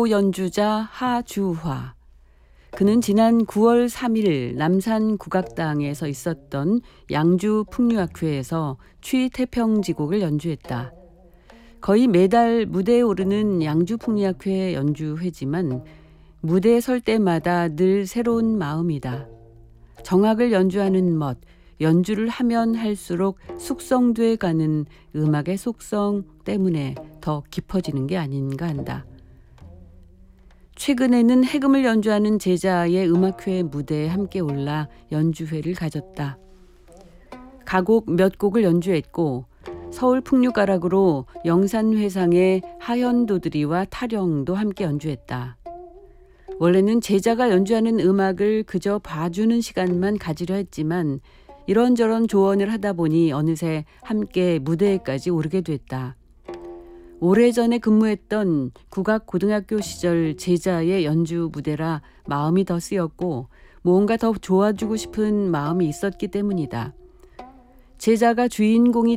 첼로 연주자 하주화. 그는 지난 9월 3일 남산국악당에서 있었던 양주풍류학회에서 취태평지곡을 연주했다. 거의 매달 무대에 오르는 양주풍류학회 연주회지만 무대에 설 때마다 늘 새로운 마음이다. 정악을 연주하는 멋, 연주를 하면 할수록 숙성돼 가는 음악의 속성 때문에 더 깊어지는 게 아닌가 한다. 최근에는 해금을 연주하는 제자의 음악회 무대에 함께 올라 연주회를 가졌다. 가곡 몇 곡을 연주했고 서울 풍류가락으로 영산회상의 하현도드리와 타령도 함께 연주했다. 원래는 제자가 연주하는 음악을 그저 봐주는 시간만 가지려 했지만 이런저런 조언을 하다 보니 어느새 함께 무대에까지 오르게 됐다. 오래전에 근무했던 국악고등학교 시절 제자의 연주 무대라 마음이 더 쓰였고 뭔가 더 도와주고 싶은 마음이 있었기 때문이다. 제자가 주인공이